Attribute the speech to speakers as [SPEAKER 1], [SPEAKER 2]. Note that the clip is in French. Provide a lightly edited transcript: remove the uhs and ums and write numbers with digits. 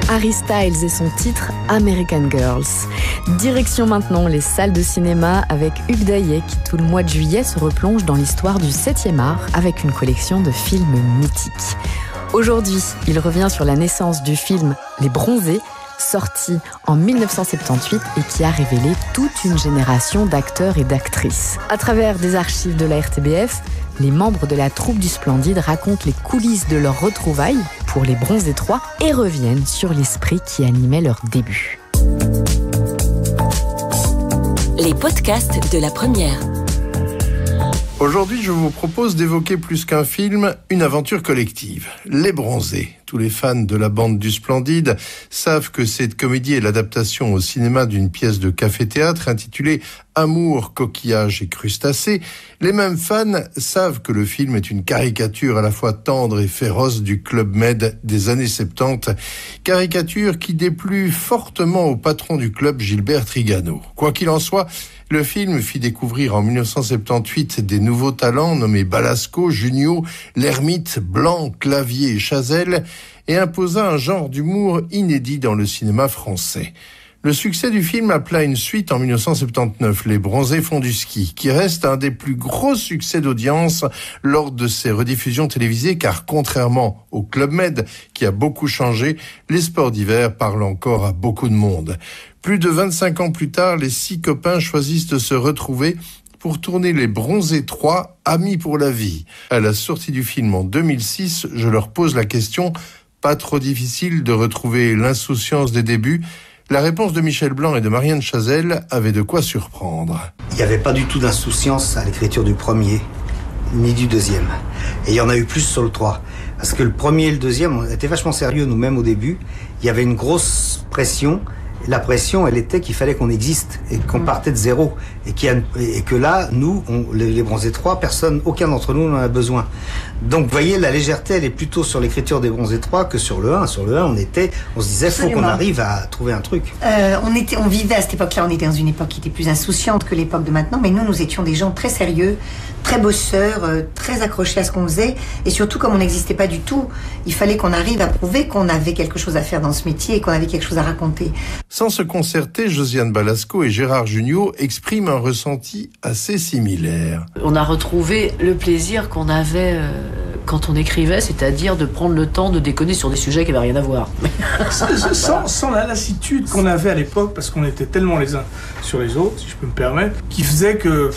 [SPEAKER 1] Harry Styles et son titre American Girls. Direction maintenant les salles de cinéma avec Hugues Daillet qui tout le mois de juillet se replonge dans l'histoire du 7e art avec une collection de films mythiques. Aujourd'hui, il revient sur la naissance du film Les Bronzés, sorti en 1978 et qui a révélé toute une génération d'acteurs et d'actrices. À travers des archives de la RTBF, les membres de la troupe du Splendide racontent les coulisses de leur retrouvailles pour Les Bronzés 3 et reviennent sur l'esprit qui animait leur début.
[SPEAKER 2] Les podcasts de la première.
[SPEAKER 3] Aujourd'hui, je vous propose d'évoquer plus qu'un film, une aventure collective. Les Bronzés. Tous les fans de la bande du Splendide savent que cette comédie est l'adaptation au cinéma d'une pièce de café-théâtre intitulée Amour, coquillage et crustacés. Les mêmes fans savent que le film est une caricature à la fois tendre et féroce du Club Med des années 70. Caricature qui déplut fortement au patron du club, Gilbert Trigano. Quoi qu'il en soit, le film fit découvrir en 1978 des nouveaux talents nommés Balasco, Junio, L'Ermite, Blanc, Clavier et Chazelle et imposa un genre d'humour inédit dans le cinéma français. Le succès du film appela une suite en 1979, Les Bronzés font du ski, qui reste un des plus gros succès d'audience lors de ses rediffusions télévisées, car contrairement au Club Med, qui a beaucoup changé, les sports d'hiver parlent encore à beaucoup de monde. Plus de 25 ans plus tard, les 6 copains choisissent de se retrouver pour tourner Les Bronzés 3, Amis pour la vie. À la sortie du film en 2006, je leur pose la question, pas trop difficile de retrouver l'insouciance des débuts? La réponse de Michel Blanc et de Marianne Chazelle avait de quoi surprendre.
[SPEAKER 4] Il n'y avait pas du tout d'insouciance à l'écriture du premier, ni du deuxième. Et il y en a eu plus sur le 3. Parce que le premier et le deuxième, on était vachement sérieux nous-mêmes au début. Il y avait une grosse pression. La pression, elle était qu'il fallait qu'on existe et qu'on partait de zéro. Et que là, nous, les Bronzés 3, aucun d'entre nous n'en a besoin. Donc, vous voyez, la légèreté, elle est plutôt sur l'écriture des Bronzés 3 que sur le 1. Sur le 1, on se disait, faut qu'on arrive à trouver un truc.
[SPEAKER 5] On vivait à cette époque-là, on était dans une époque qui était plus insouciante que l'époque de maintenant, mais nous étions des gens très sérieux, très bosseurs, très accrochés à ce qu'on faisait. Et surtout, comme on n'existait pas du tout, il fallait qu'on arrive à prouver qu'on avait quelque chose à faire dans ce métier et qu'on avait quelque chose à raconter.
[SPEAKER 3] Sans se concerter, Josiane Balasco et Gérard Jugnot expriment un ressenti assez similaire.
[SPEAKER 6] On a retrouvé le plaisir qu'on avait quand on écrivait, c'est-à-dire de prendre le temps de déconner sur des sujets qui n'avaient rien à voir.
[SPEAKER 7] Sans la lassitude qu'on avait à l'époque, parce qu'on était tellement les uns sur les autres, si je peux me permettre, qui faisait que